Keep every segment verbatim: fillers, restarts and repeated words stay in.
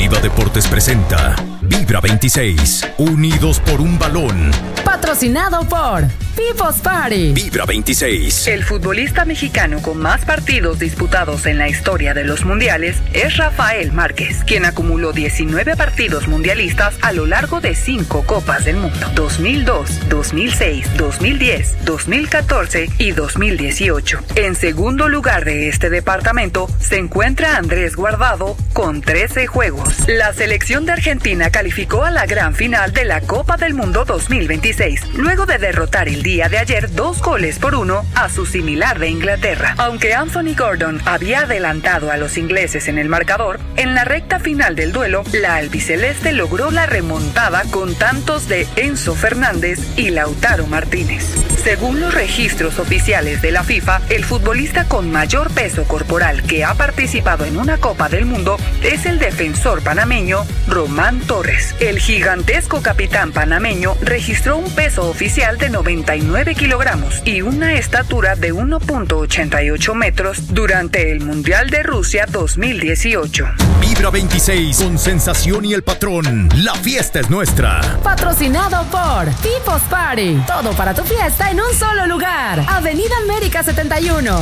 Viva Deportes presenta Vibra veintiséis, unidos por un balón. Patrocinado por People's Party. Vibra veintiséis. El futbolista mexicano con más partidos disputados en la historia de los mundiales es Rafael Márquez, quien acumuló diecinueve partidos mundialistas a lo largo de cinco Copas del Mundo: dos mil dos, dos mil seis, dos mil diez, dos mil catorce y dos mil dieciocho. En segundo lugar de este departamento se encuentra Andrés Guardado con trece juegos. La selección de Argentina calificó a la gran final de la Copa del Mundo dos mil veintiséis, luego de derrotar el día de ayer dos goles por uno a su similar de Inglaterra. Aunque Anthony Gordon había adelantado a los ingleses en el marcador, en la recta final del duelo, la albiceleste logró la remontada con tantos de Enzo Fernández y Lautaro Martínez. Según los registros oficiales de la FIFA, el futbolista con mayor peso corporal que ha participado en una Copa del Mundo es el defensor panameño Román Torres. El gigantesco capitán panameño registró un peso oficial de noventa y nueve kilogramos y una estatura de uno punto ochenta y ocho metros durante el Mundial de Rusia dos mil dieciocho. Vibra veintiséis con Sensación y el Patrón. La fiesta es nuestra. Patrocinado por People's Party. Todo para tu fiesta en un solo lugar. Avenida América setenta y uno.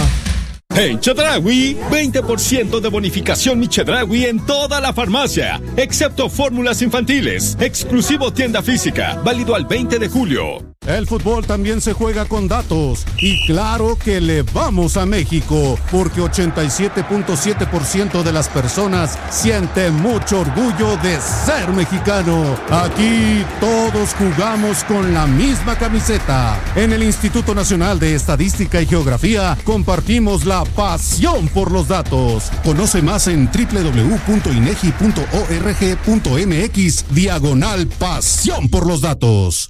En Chedraui, veinte por ciento de bonificación Mi Chedraui en toda la farmacia, excepto fórmulas infantiles. Exclusivo tienda física, válido al veinte de julio. El fútbol también se juega con datos. Y claro que le vamos a México, porque ochenta y siete punto siete por ciento de las personas sienten mucho orgullo de ser mexicano. Aquí todos jugamos con la misma camiseta. En el Instituto Nacional de Estadística y Geografía compartimos la pasión por los datos. Conoce más en doble u doble u doble u punto inegi punto org punto mx diagonal pasión por los datos.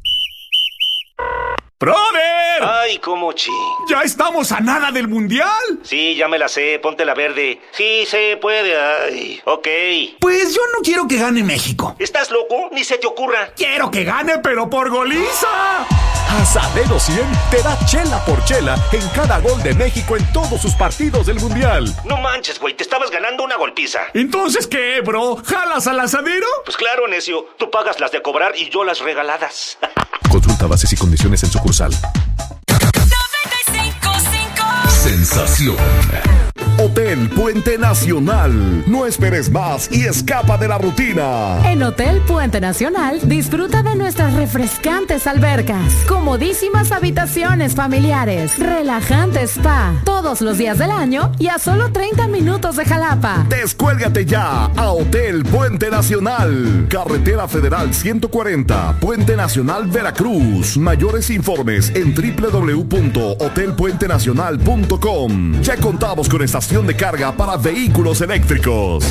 ¡Brother! ¡Ay, cómo chi! ¿Ya estamos a nada del mundial? Sí, ya me la sé, ponte la verde. Sí, se puede, ay, ok. Pues yo no quiero que gane México. ¿Estás loco? Ni se te ocurra. Quiero que gane, pero por goliza. Asadero cien te da chela por chela en cada gol de México en todos sus partidos del mundial. No manches, güey, te estabas ganando una golpiza. ¿Entonces qué, bro? ¿Jalas al asadero? Pues claro, necio, tú pagas las de cobrar y yo las regaladas. Consulta bases y condiciones en sucursal. noventa y cinco punto cinco Sensación. Hotel Puente Nacional. No esperes más y escapa de la rutina. En Hotel Puente Nacional disfruta de nuestras refrescantes albercas, comodísimas habitaciones familiares, relajante spa, todos los días del año y a solo treinta minutos de Jalapa. Descuélgate ya a Hotel Puente Nacional. Carretera Federal ciento cuarenta, Puente Nacional, Veracruz. Mayores informes en doble u doble u doble u punto hotel puente nacional punto com. Ya contamos con estación de carga para vehículos eléctricos.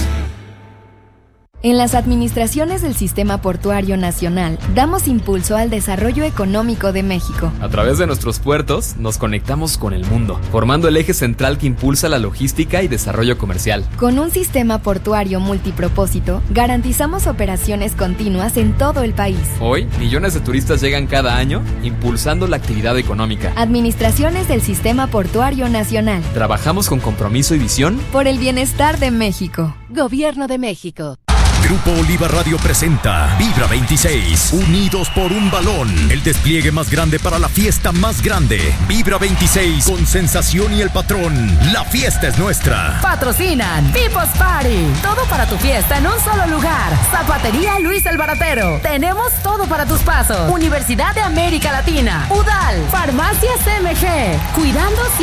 En las administraciones del Sistema Portuario Nacional, damos impulso al desarrollo económico de México. A través de nuestros puertos, nos conectamos con el mundo, formando el eje central que impulsa la logística y desarrollo comercial. Con un sistema portuario multipropósito, garantizamos operaciones continuas en todo el país. Hoy, millones de turistas llegan cada año, impulsando la actividad económica. Administraciones del Sistema Portuario Nacional. Trabajamos con compromiso y visión por el bienestar de México. Gobierno de México. Grupo Oliva Radio presenta Vibra veintiséis, unidos por un balón. El despliegue más grande para la fiesta más grande. Vibra veintiséis con Sensación y el Patrón. La fiesta es nuestra. Patrocinan People's Party. Todo para tu fiesta en un solo lugar. Zapatería Luis el Baratero. Tenemos todo para tus pasos. Universidad de América Latina. U D A L. Farmacias M G. Cuidando